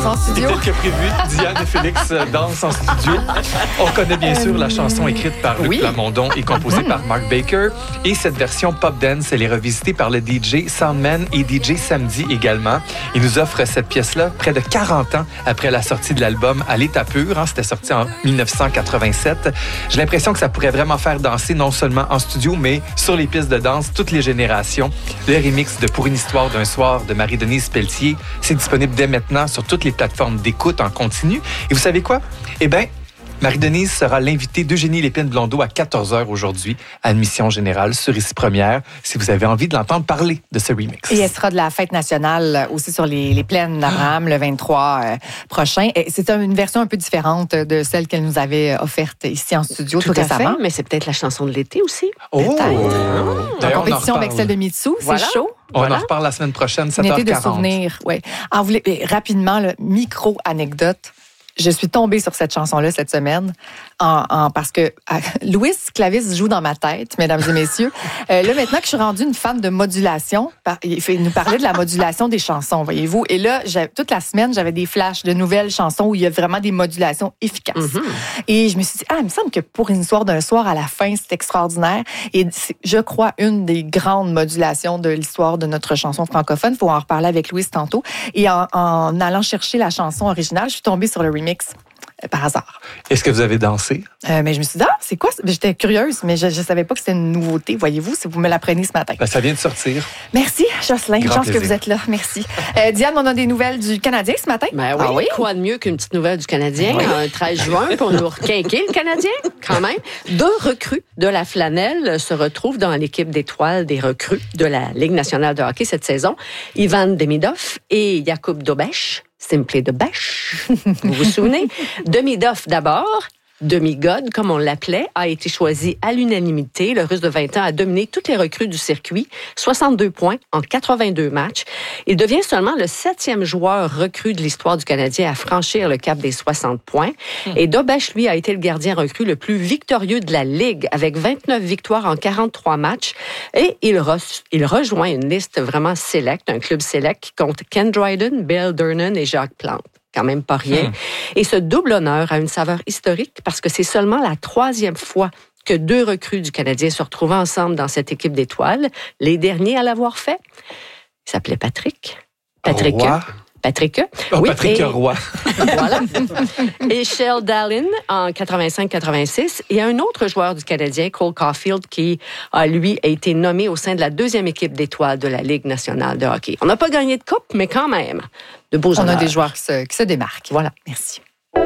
danse en studio. Tel que prévu, Diane et Félix dansent en studio. On connaît bien sûr la chanson écrite par Luc Plamondon et composée par Mark Baker. Et cette version pop dance, elle est revisitée par le DJ Soundman et DJ Samedi également. Il nous offre cette pièce-là près de 40 ans après la sortie de l'album À l'état pur. C'était sorti en 1987. J'ai l'impression que ça pourrait vraiment faire danser non seulement en studio, mais sur les pistes de danse, toutes les générations. Le remix de Pour une histoire d'un soir de Marie-Denise Pelletier, c'est disponible dès maintenant sur toutes les plateformes d'écoute en continu. Et vous savez quoi? Eh bien, Marie-Denise sera l'invitée d'Eugénie Lépine-Blondeau à 14h aujourd'hui à Admission Générale sur Ici Première, si vous avez envie de l'entendre parler de ce remix. Et elle sera de la fête nationale aussi sur les plaines d'Abraham le 23 prochain. Et c'est une version un peu différente de celle qu'elle nous avait offerte ici en studio tout récemment. Fait, mais c'est peut-être la chanson de l'été aussi. Oh! En compétition avec celle de Mitsu, c'est chaud. On en reparle la semaine prochaine, 7h40. Une été de souvenirs, oui. Rapidement, micro-anecdote. Je suis tombée sur cette chanson-là cette semaine parce que Louis Clavis joue dans ma tête, mesdames et messieurs. Là, maintenant que je suis rendue une fan de modulation, il nous parlait de la modulation des chansons, voyez-vous. Et là, toute la semaine, j'avais des flashs de nouvelles chansons où il y a vraiment des modulations efficaces. Mm-hmm. Et je me suis dit, il me semble que Pour une histoire d'un soir, à la fin, c'est extraordinaire. Et c'est, je crois, une des grandes modulations de l'histoire de notre chanson francophone. Il faut en reparler avec Louis tantôt. Et en allant chercher la chanson originale, je suis tombée sur le remix par hasard. Est-ce que vous avez dansé? Mais je me suis dit, c'est quoi? J'étais curieuse, mais je ne savais pas que c'était une nouveauté, voyez-vous, si vous me l'apprenez ce matin. Ça vient de sortir. Merci, Jocelyn. Grand Chance plaisir. que vous êtes là. Merci. Diane, on a des nouvelles du Canadien ce matin? Ben oui, quoi de mieux qu'une petite nouvelle du Canadien, un 13 juin, pour nous requinquer le Canadien, quand même. 2 recrues de la flanelle se retrouvent dans l'équipe d'étoiles des recrues de la Ligue nationale de hockey cette saison. Ivan Demidov et Jakub Dobeš. Simply de bêche, vous vous souvenez? Demidov d'abord, Demigod, comme on l'appelait, a été choisi à l'unanimité. Le Russe de 20 ans a dominé toutes les recrues du circuit, 62 points en 82 matchs. Il devient seulement le 7e joueur recru de l'histoire du Canadien à franchir le cap des 60 points. Et Dobeš, lui, a été le gardien recru le plus victorieux de la Ligue, avec 29 victoires en 43 matchs. Et il rejoint une liste vraiment sélecte, un club sélect qui compte Ken Dryden, Bill Durnan et Jacques Plante. Quand même pas rien. Et ce double honneur a une saveur historique parce que c'est seulement la 3e fois que 2 recrues du Canadien se retrouvent ensemble dans cette équipe d'étoiles. Les derniers à l'avoir fait, il s'appelait Patrick. Patrick. Oh, oui, Patrick Roy. Voilà. Et Shell Dallin en 85-86. Et un autre joueur du Canadien, Cole Caulfield, qui a, lui, été nommé au sein de la 2e équipe d'étoiles de la Ligue nationale de hockey. On n'a pas gagné de coupe, mais quand même, de beaux honneurs. On a des joueurs qui se démarquent. Voilà, merci.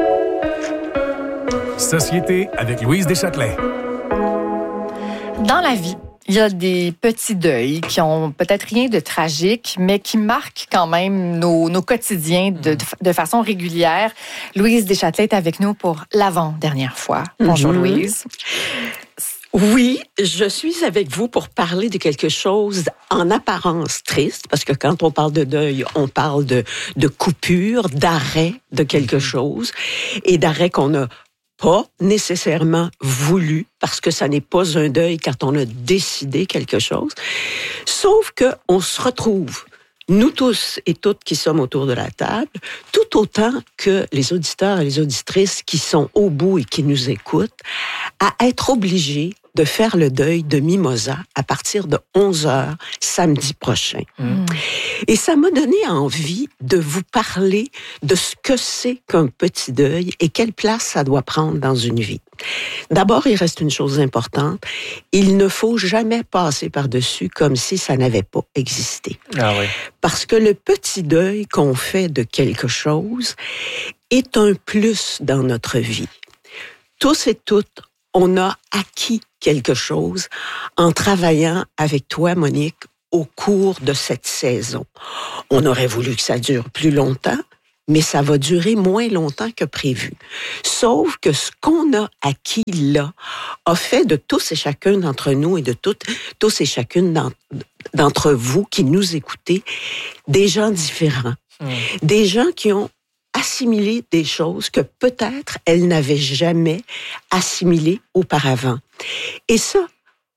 Société avec Louise Deschâtelet. Dans la vie, il y a des petits deuils qui ont peut-être rien de tragique, mais qui marquent quand même nos quotidiens de façon régulière. Louise Deschâtelet est avec nous pour l'avant-dernière fois. Bonjour, Louise. Oui, je suis avec vous pour parler de quelque chose en apparence triste, parce que quand on parle de deuil, on parle de coupure, d'arrêt de quelque chose, et d'arrêt qu'on a pas nécessairement voulu, parce que ça n'est pas un deuil quand on a décidé quelque chose. Sauf que on se retrouve, nous tous et toutes qui sommes autour de la table, tout autant que les auditeurs et les auditrices qui sont au bout et qui nous écoutent, à être obligés de faire le deuil de Mimosa à partir de 11h samedi prochain. Et ça m'a donné envie de vous parler de ce que c'est qu'un petit deuil et quelle place ça doit prendre dans une vie. D'abord, il reste une chose importante. Il ne faut jamais passer par-dessus comme si ça n'avait pas existé. Ah oui. Parce que le petit deuil qu'on fait de quelque chose est un plus dans notre vie. Tous et toutes, on a acquis quelque chose en travaillant avec toi, Monique, au cours de cette saison. On aurait voulu que ça dure plus longtemps, mais ça va durer moins longtemps que prévu. Sauf que ce qu'on a acquis là a fait de tous et chacun d'entre nous et de tous et chacune d'entre vous qui nous écoutez, des gens différents. Des gens qui ont assimilé des choses que peut-être elles n'avaient jamais assimilées auparavant. Et ça,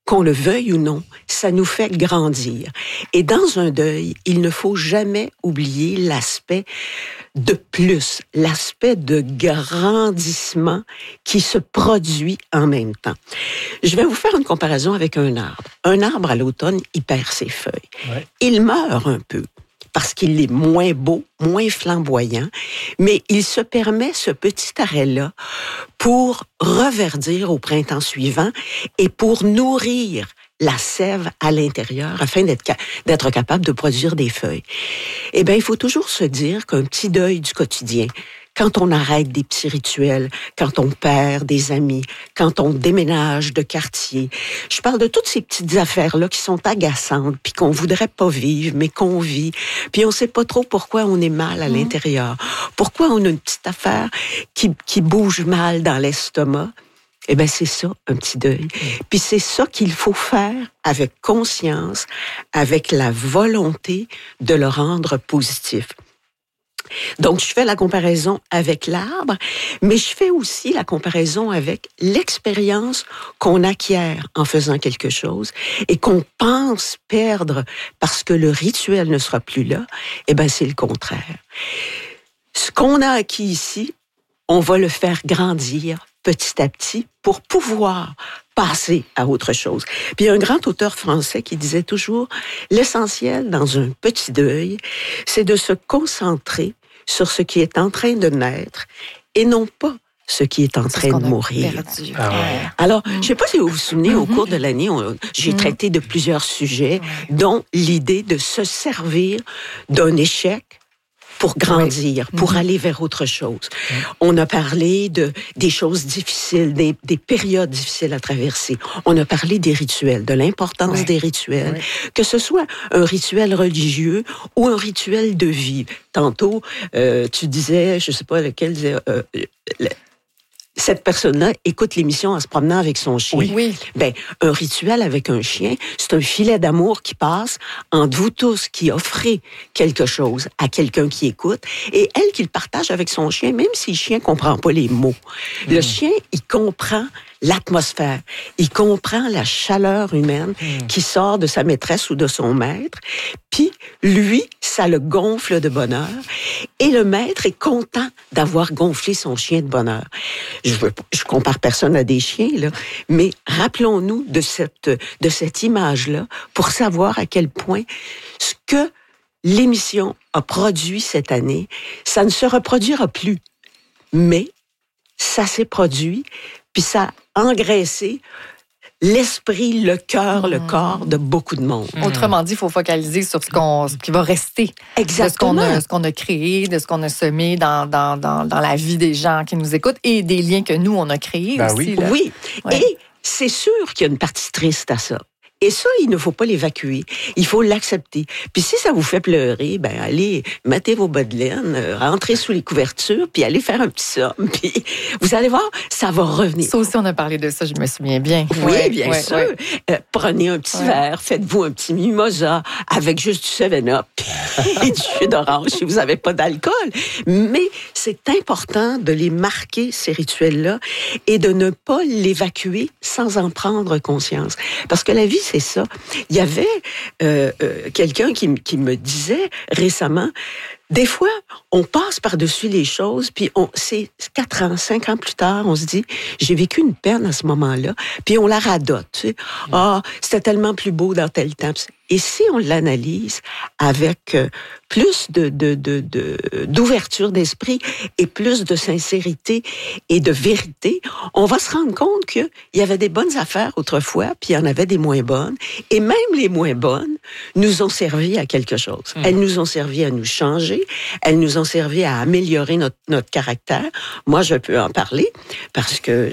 qu'on le veuille ou non, ça nous fait grandir. Et dans un deuil, il ne faut jamais oublier l'aspect de plus, l'aspect de grandissement qui se produit en même temps. Je vais vous faire une comparaison avec un arbre. Un arbre, à l'automne, il perd ses feuilles. Ouais. Il meurt un peu parce qu'il est moins beau, moins flamboyant, mais il se permet ce petit arrêt-là pour reverdir au printemps suivant et pour nourrir la sève à l'intérieur afin d'être capable de produire des feuilles. Eh bien, il faut toujours se dire qu'un petit deuil du quotidien, quand on arrête des petits rituels, quand on perd des amis, quand on déménage de quartier. Je parle de toutes ces petites affaires-là qui sont agaçantes, puis qu'on voudrait pas vivre, mais qu'on vit. Puis on sait pas trop pourquoi on est mal à l'intérieur. Pourquoi on a une petite affaire qui bouge mal dans l'estomac. Eh bien, c'est ça, un petit deuil. Puis c'est ça qu'il faut faire avec conscience, avec la volonté de le rendre positif. Donc, je fais la comparaison avec l'arbre, mais je fais aussi la comparaison avec l'expérience qu'on acquiert en faisant quelque chose et qu'on pense perdre parce que le rituel ne sera plus là. Eh bien, c'est le contraire. Ce qu'on a acquis ici, on va le faire grandir petit à petit pour pouvoir passer à autre chose. Puis il y a un grand auteur français qui disait toujours, l'essentiel dans un petit deuil, c'est de se concentrer sur ce qui est en train de naître et non pas ce qui est en train de mourir. Alors, je ne sais pas si vous vous souvenez, au cours de l'année, j'ai traité de plusieurs sujets, dont l'idée de se servir d'un échec pour grandir, pour aller vers autre chose. On a parlé des choses difficiles, des périodes difficiles à traverser. On a parlé des rituels, de l'importance des rituels, que ce soit un rituel religieux ou un rituel de vie. Tantôt, tu disais, je ne sais pas lequel disait... cette personne-là écoute l'émission en se promenant avec son chien. Oui. Ben, un rituel avec un chien, c'est un filet d'amour qui passe entre vous tous qui offrez quelque chose à quelqu'un qui écoute et elle qui le partage avec son chien, même si le chien comprend pas les mots. Le chien, il comprend l'atmosphère. Il comprend la chaleur humaine qui sort de sa maîtresse ou de son maître. Puis, lui, ça le gonfle de bonheur. Et le maître est content d'avoir gonflé son chien de bonheur. Je compare personne à des chiens, là, mais rappelons-nous de cette image-là pour savoir à quel point ce que l'émission a produit cette année, ça ne se reproduira plus. Mais ça s'est produit, puis ça a engraissé l'esprit, le cœur, le corps de beaucoup de monde. Autrement dit, il faut focaliser sur ce qui va rester. Exactement. De ce qu'on a créé, de ce qu'on a semé dans la vie des gens qui nous écoutent et des liens que nous, on a créés aussi. Là. Oui. Ouais. Et c'est sûr qu'il y a une partie triste à ça. Et ça, il ne faut pas l'évacuer. Il faut l'accepter. Puis si ça vous fait pleurer, ben allez, mettez vos bas de laine, rentrez sous les couvertures, puis allez faire un petit somme. Puis vous allez voir, ça va revenir. Ça aussi, on a parlé de ça, je me souviens bien. Oui, bien sûr. Ouais. Prenez un petit verre, faites-vous un petit mimosa avec juste du 7-Up et du jus d'orange si vous n'avez pas d'alcool. Mais c'est important de les marquer, ces rituels-là, et de ne pas l'évacuer sans en prendre conscience. Parce que la vie, c'est ça. Il y avait quelqu'un qui me disait récemment, des fois, on passe par-dessus les choses, puis c'est 4 ans, 5 ans plus tard, on se dit, j'ai vécu une peine à ce moment-là, puis on la radote. Tu sais. C'était tellement plus beau dans tel temps. Et si on l'analyse avec plus d'ouverture d'esprit et plus de sincérité et de vérité, on va se rendre compte qu'il y avait des bonnes affaires autrefois, puis il y en avait des moins bonnes. Et même les moins bonnes nous ont servi à quelque chose. Elles nous ont servi à nous changer. Elles nous ont servi à améliorer notre caractère. Moi, je peux en parler parce que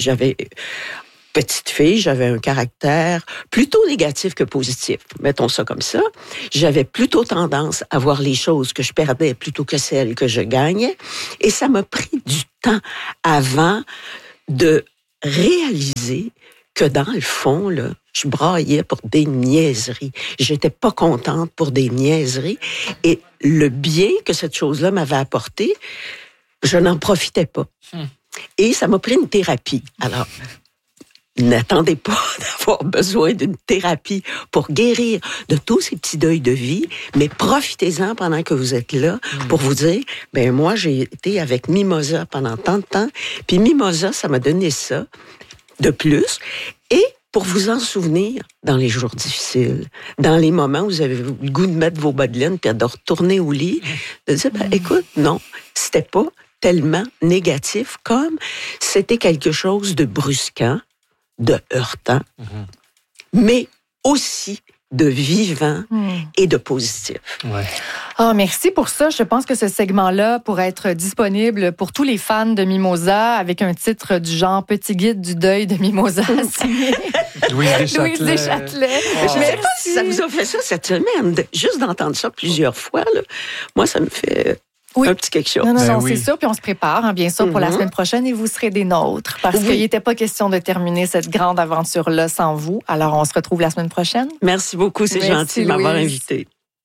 petite fille, j'avais un caractère plutôt négatif que positif. Mettons ça comme ça. J'avais plutôt tendance à voir les choses que je perdais plutôt que celles que je gagnais. Et ça m'a pris du temps avant de réaliser que dans le fond, là, je braillais pour des niaiseries. J'étais pas contente pour des niaiseries. Et le bien que cette chose-là m'avait apporté, je n'en profitais pas. Et ça m'a pris une thérapie. Alors, n'attendez pas d'avoir besoin d'une thérapie pour guérir de tous ces petits deuils de vie, mais profitez-en pendant que vous êtes là pour vous dire, ben moi, j'ai été avec Mimosa pendant tant de temps, puis Mimosa, ça m'a donné ça de plus, et pour vous en souvenir dans les jours difficiles, dans les moments où vous avez le goût de mettre vos bas de laine puis de retourner au lit, de dire, ben, écoute, non, c'était pas tellement négatif comme c'était quelque chose de brusquant, de heurtant, mais aussi de vivant et de positif. Ouais. Oh, merci pour ça. Je pense que ce segment-là pourrait être disponible pour tous les fans de Mimosa avec un titre du genre Petit guide du deuil de Mimosa signé Louise Deschâtelet. Louise Deschâtelet. Je ne sais pas si ça vous a fait ça cette semaine. Juste d'entendre ça plusieurs fois, là, moi, ça me fait un petit quelque chose. Non, Ben non, oui. c'est sûr. Puis on se prépare, hein, bien sûr, pour la semaine prochaine et vous serez des nôtres. Parce qu'il n'était pas question de terminer cette grande aventure-là sans vous. Alors, on se retrouve la semaine prochaine. Merci beaucoup, c'est Merci, gentil de m'avoir Louise. invité.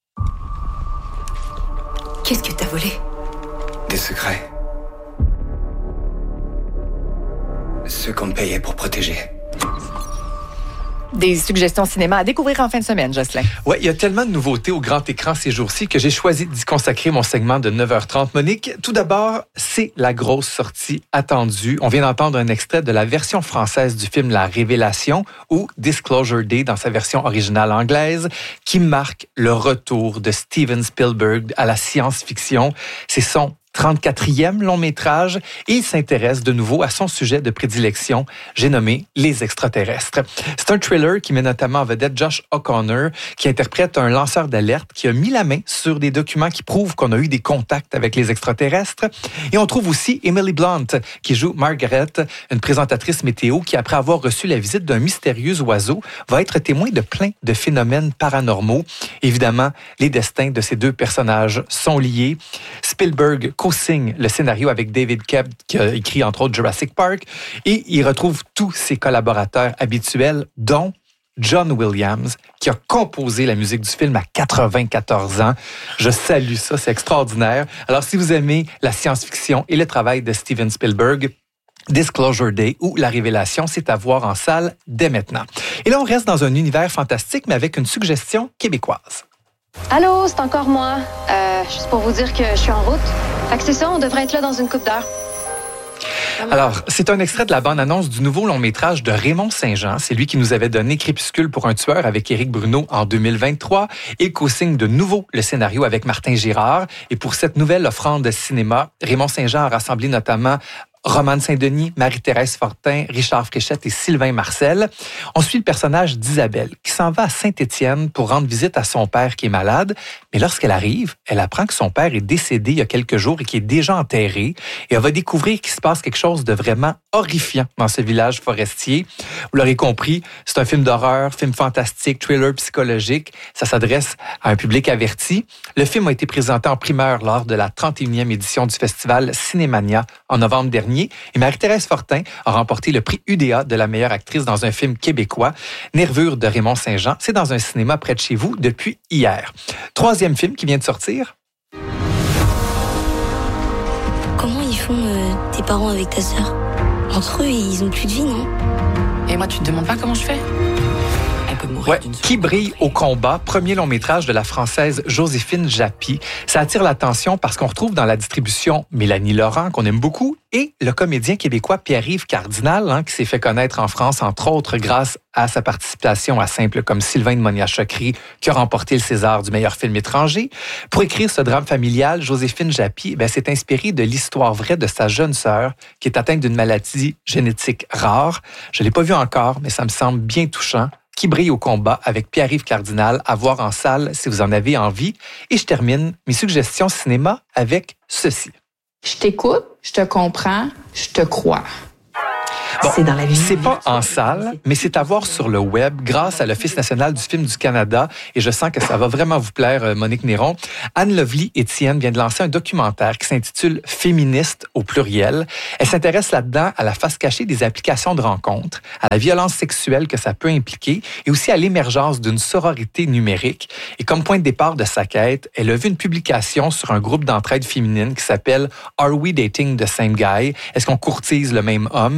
Qu'est-ce que t'as volé? Des secrets. Ceux qu'on me payait pour protéger. Des suggestions cinéma à découvrir en fin de semaine, Jocelyn. Ouais, il y a tellement de nouveautés au grand écran ces jours-ci que j'ai choisi d'y consacrer mon segment de 9h30. Monique, tout d'abord, c'est la grosse sortie attendue. On vient d'entendre un extrait de la version française du film La Révélation ou Disclosure Day dans sa version originale anglaise qui marque le retour de Steven Spielberg à la science-fiction. C'est son 34e long métrage et il s'intéresse de nouveau à son sujet de prédilection, j'ai nommé Les extraterrestres. C'est un thriller qui met notamment en vedette Josh O'Connor, qui interprète un lanceur d'alerte qui a mis la main sur des documents qui prouvent qu'on a eu des contacts avec les extraterrestres. Et on trouve aussi Emily Blunt, qui joue Margaret, une présentatrice météo qui, après avoir reçu la visite d'un mystérieux oiseau, va être témoin de plein de phénomènes paranormaux. Évidemment, les destins de ces deux personnages sont liés. Spielberg co-signe le scénario avec David Koepp, qui a écrit entre autres Jurassic Park, et il retrouve tous ses collaborateurs habituels, dont John Williams, qui a composé la musique du film à 94 ans. Je salue ça, c'est extraordinaire. Alors, si vous aimez la science-fiction et le travail de Steven Spielberg, Disclosure Day ou La Révélation, c'est à voir en salle dès maintenant. Et là, on reste dans un univers fantastique, mais avec une suggestion québécoise. Allô, c'est encore moi. Juste pour vous dire que je suis en route. Fait que c'est ça, on devrait être là dans une couple d'heures. Alors, c'est un extrait de la bande-annonce du nouveau long-métrage de Raymond Saint-Jean. C'est lui qui nous avait donné Crépuscule pour un tueur avec Éric Bruno en 2023 et co-signe de nouveau le scénario avec Martin Girard. Et pour cette nouvelle offrande de cinéma, Raymond Saint-Jean a rassemblé notamment Romane Saint-Denis, Marie-Thérèse Fortin, Richard Fréchette et Sylvain Marcel. On suit le personnage d'Isabelle qui s'en va à Saint-Étienne pour rendre visite à son père qui est malade. Mais lorsqu'elle arrive, elle apprend que son père est décédé il y a quelques jours et qu'il est déjà enterré. Et elle va découvrir qu'il se passe quelque chose de vraiment horrifiant dans ce village forestier. Vous l'aurez compris, c'est un film d'horreur, film fantastique, thriller psychologique. Ça s'adresse à un public averti. Le film a été présenté en primeur lors de la 31e édition du festival Cinémania en novembre dernier. Et Marie-Thérèse Fortin a remporté le prix UDA de la meilleure actrice dans un film québécois. Nervure de Raymond Saint-Jean, c'est dans un cinéma près de chez vous depuis hier. Troisième film qui vient de sortir. Comment ils font tes parents avec ta sœur? Entre eux, ils ont plus de vie, non? Et moi, tu te demandes pas comment je fais? Elle peut mourir Ouais, d'une Qui brille au combat, premier long métrage de la Française Joséphine Japy. Ça attire l'attention parce qu'on retrouve dans la distribution Mélanie Laurent, qu'on aime beaucoup, et le comédien québécois Pierre-Yves Cardinal, qui s'est fait connaître en France, entre autres, grâce à sa participation à Simple comme Sylvain de Monia-Chokri, qui a remporté le César du meilleur film étranger. Pour écrire ce drame familial, Joséphine Japy s'est inspirée de l'histoire vraie de sa jeune sœur, qui est atteinte d'une maladie génétique rare. Je ne l'ai pas vu encore, mais ça me semble bien touchant. Qui brille au combat avec Pierre-Yves Cardinal, à voir en salle si vous en avez envie. Et je termine mes suggestions cinéma avec ceci. Je t'écoute, je te comprends, je te crois. Bon, C'est dans la vie. c'est pas en salle, mais c'est à voir sur le web grâce à l'Office national du film du Canada. Et je sens que ça va vraiment vous plaire, Monique Néron. Anne Lovely Étienne vient de lancer un documentaire qui s'intitule « Féministe » au pluriel. Elle s'intéresse là-dedans à la face cachée des applications de rencontres, à la violence sexuelle que ça peut impliquer et aussi à l'émergence d'une sororité numérique. Et comme point de départ de sa quête, elle a vu une publication sur un groupe d'entraide féminine qui s'appelle « Are we dating the same guy? » Est-ce qu'on courtise le même homme? Dans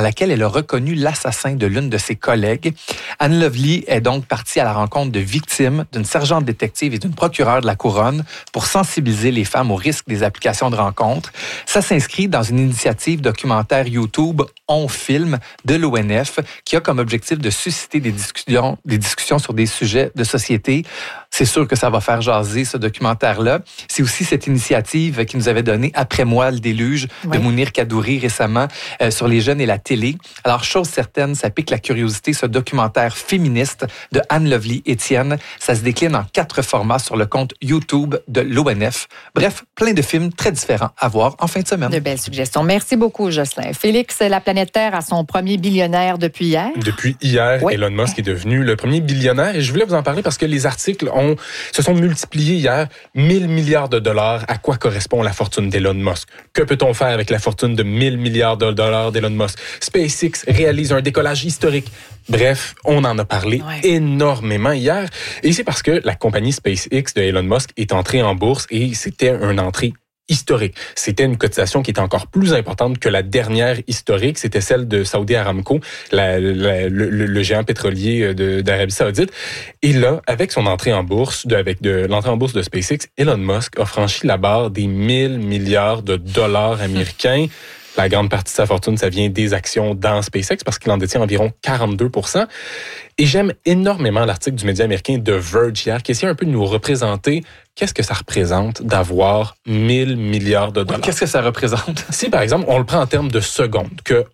laquelle elle a reconnu l'assassin de l'une de ses collègues. Anne Lovely est donc partie à la rencontre de victimes, d'une sergente détective et d'une procureure de la Couronne pour sensibiliser les femmes au risque des applications de rencontres. Ça s'inscrit dans une initiative documentaire YouTube On Film de l'ONF qui a comme objectif de susciter des discussions sur des sujets de société. C'est sûr que ça va faire jaser ce documentaire-là. C'est aussi cette initiative qui nous avait donné Après moi le déluge de Mounir Kadouri récemment sur les jeunes et la télé. Alors, chose certaine, ça pique la curiosité, ce documentaire féministe de Anne Lovely Étienne. Ça se décline en 4 formats sur le compte YouTube de l'ONF. Bref, plein de films très différents à voir en fin de semaine. De belles suggestions. Merci beaucoup, Jocelyn. Félix, la planète Terre a son premier billionnaire depuis hier. Depuis hier, Elon Musk est devenu le premier billionnaire. Et je voulais vous en parler parce que les articles se sont multipliés hier. 1000 milliards de dollars. À quoi correspond la fortune d'Elon Musk? Que peut-on faire avec la fortune de 1000 milliards de dollars d'Elon Musk? SpaceX réalise un décollage historique. Bref, on en a parlé énormément hier. Et c'est parce que la compagnie SpaceX de Elon Musk est entrée en bourse et c'était une entrée historique. C'était une cotisation qui était encore plus importante que la dernière historique. C'était celle de Saudi Aramco, le géant pétrolier d'Arabie Saoudite. Et là, avec son entrée en bourse, avec l'entrée en bourse de SpaceX, Elon Musk a franchi la barre des 1000 milliards de dollars américains. La grande partie de sa fortune, ça vient des actions dans SpaceX parce qu'il en détient environ 42%. Et j'aime énormément l'article du média américain The Verge hier qui essaie un peu de nous représenter qu'est-ce que ça représente d'avoir 1000 milliards de dollars. Qu'est-ce que ça représente? Si, par exemple, on le prend en termes de secondes,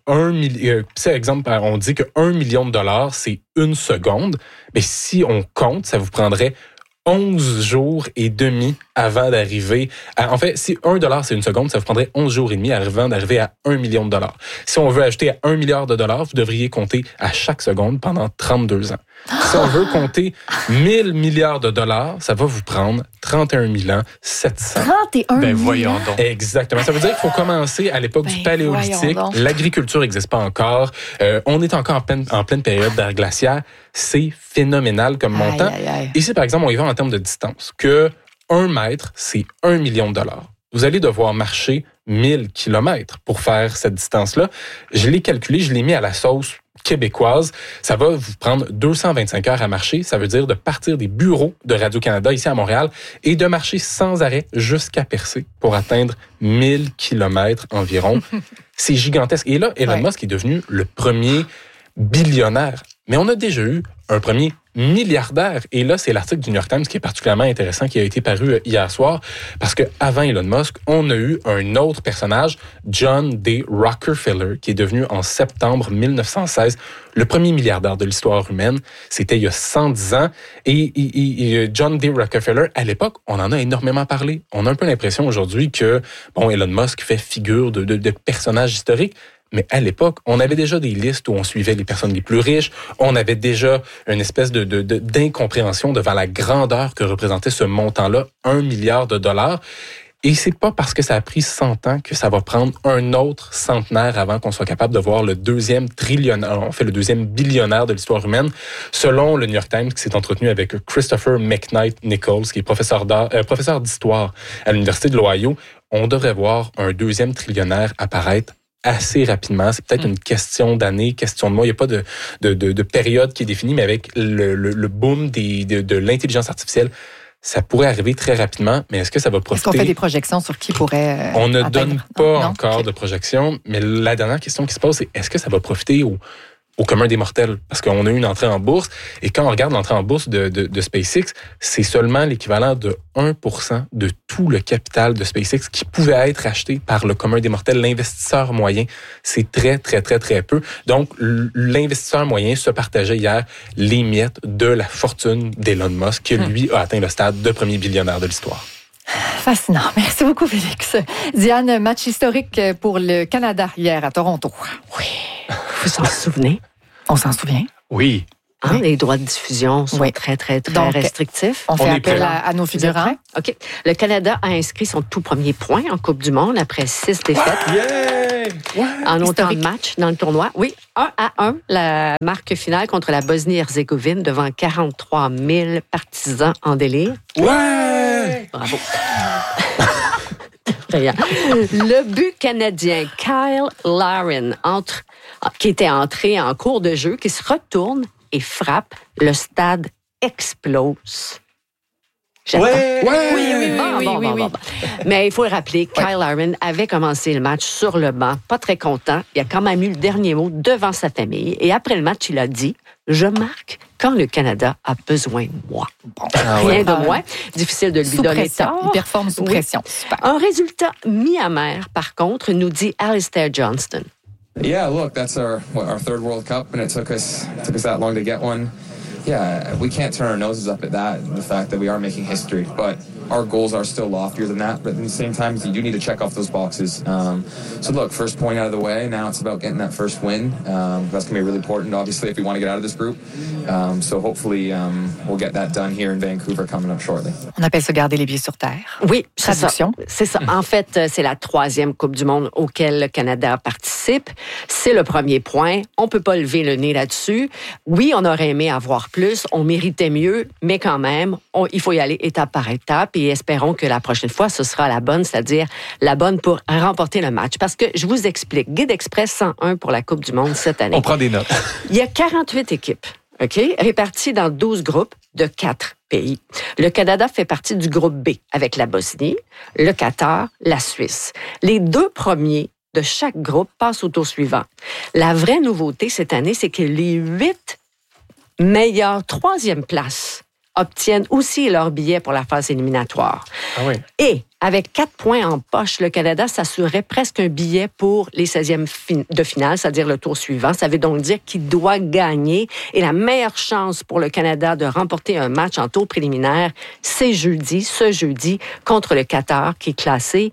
c'est exemple, on dit que 1 million de dollars, c'est une seconde, mais si on compte, ça vous prendrait 11 jours et demi avant d'arriver à... En fait, si 1 dollar c'est une seconde, ça vous prendrait 11 jours et demi avant d'arriver à 1 million de dollars. Si on veut ajouter à 1 milliard de dollars, vous devriez compter à chaque seconde pendant 32 ans. Si on veut compter 1000 milliards de dollars, ça va vous prendre 31 700. 31 000? Voyons donc. Exactement. Ça veut dire qu'il faut commencer à l'époque du Paléolithique. L'agriculture n'existe pas encore. On est encore en pleine période d'ère glaciaire. C'est phénoménal comme montant. Ici, par exemple, on y va en termes de distance. Que 1 mètre, c'est 1 million de dollars. Vous allez devoir marcher 1000 kilomètres pour faire cette distance-là. Je l'ai calculé, je l'ai mis à la sauce québécoise. Ça va vous prendre 225 heures à marcher. Ça veut dire de partir des bureaux de Radio-Canada ici à Montréal et de marcher sans arrêt jusqu'à Percé pour atteindre 1000 kilomètres environ. C'est gigantesque. Et là, Elon Musk est devenu le premier billionnaire. Mais on a déjà eu un premier milliardaire. Et là, c'est l'article du New York Times qui est particulièrement intéressant, qui a été paru hier soir, parce que avant Elon Musk, on a eu un autre personnage, John D. Rockefeller, qui est devenu en septembre 1916 le premier milliardaire de l'histoire humaine. C'était il y a 110 ans. Et John D. Rockefeller, à l'époque, on en a énormément parlé. On a un peu l'impression aujourd'hui que, Elon Musk fait figure de personnage historique. Mais à l'époque, on avait déjà des listes où on suivait les personnes les plus riches. On avait déjà une espèce d'incompréhension devant la grandeur que représentait ce montant-là, 1 milliard de dollars. Et c'est pas parce que ça a pris 100 ans que ça va prendre un autre centenaire avant qu'on soit capable de voir le deuxième billionnaire de l'histoire humaine. Selon le New York Times, qui s'est entretenu avec Christopher McKnight-Nichols, qui est professeur d'histoire à l'Université de l'Ohio, on devrait voir un deuxième trillionnaire apparaître assez rapidement. C'est peut-être une question d'années, question de mois. Il n'y a pas de période qui est définie, mais avec le boom de l'intelligence artificielle, ça pourrait arriver très rapidement, mais est-ce que ça va profiter? Est-ce qu'on fait des projections sur qui pourrait On ne donne pas encore de projections, mais la dernière question qui se pose, c'est est-ce que ça va profiter au commun des mortels? Parce qu'on a eu une entrée en bourse, et quand on regarde l'entrée en bourse de SpaceX, c'est seulement l'équivalent de 1% de tout le capital de SpaceX qui pouvait être acheté par le commun des mortels, l'investisseur moyen. C'est très, très, très, très peu. Donc, l'investisseur moyen se partageait hier les miettes de la fortune d'Elon Musk, qui, lui, a atteint le stade de premier billionnaire de l'histoire. Fascinant. Merci beaucoup, Félix. Diane, match historique pour le Canada hier à Toronto. Oui. Vous s'en souvenez? On s'en souvient. Oui. Les droits de diffusion sont très, très, très Donc, restrictifs. On fait appel à nos figurants. OK. Le Canada a inscrit son tout premier point en Coupe du Monde après 6 défaites. En autant de matchs dans le tournoi. Oui, 1-1, la marque finale contre la Bosnie-Herzégovine devant 43 000 partisans en délire. Ouais! Bravo. Le but canadien, Kyle Larin, entre qui était entré en cours de jeu, qui se retourne et frappe. Le stade explose. Ouais. Oui. Mais il faut le rappeler, Kyle Aaron avait commencé le match sur le banc, pas très content. Il a quand même eu le dernier mot devant sa famille. Et après le match, il a dit « Je marque quand le Canada a besoin de moi. » Rien de moins. Difficile de lui donner tort. Il performe sous pression. Super. Un résultat mi-amer, par contre, nous dit Alistair Johnston. Yeah, look, that's our third World Cup, and it took us that long to get one. Yeah, we can't turn our noses up at that, the fact that we are making history, but our goals are still loftier than that, but at the same time, you do need to check off those boxes. So look, first point out of the way, now it's about getting that first win. That's going to be really important, obviously, if we want to get out of this group. So hopefully, we'll get that done here in Vancouver coming up shortly. On appelle ça garder les pieds sur terre. Oui, traduction. C'est ça. En fait, c'est la 3e Coupe du monde auquel le Canada participe. C'est le premier point. On peut pas lever le nez là-dessus. Oui, on aurait aimé avoir plus, on méritait mieux, mais quand même, il faut y aller étape par étape et espérons que la prochaine fois, ce sera la bonne, c'est-à-dire la bonne pour remporter le match. Parce que je vous explique, Guide Express 101 pour la Coupe du monde cette année. On prend des notes. Il y a 48 équipes, OK, réparties dans 12 groupes de 4 pays. Le Canada fait partie du groupe B avec la Bosnie, le Qatar, la Suisse. Les 2 premiers de chaque groupe passent au tour suivant. La vraie nouveauté cette année, c'est que les 8 meilleures 3e places obtiennent aussi leur billet pour la phase éliminatoire. Ah oui. Et avec 4 points en poche, le Canada s'assurait presque un billet pour les 16e de finale, c'est-à-dire le tour suivant. Ça veut donc dire qu'il doit gagner. Et la meilleure chance pour le Canada de remporter un match en tour préliminaire, c'est ce jeudi, contre le Qatar, qui est classé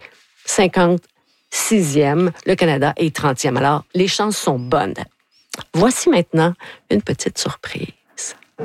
56e. Le Canada est 30e. Alors, les chances sont bonnes. Voici maintenant une petite surprise.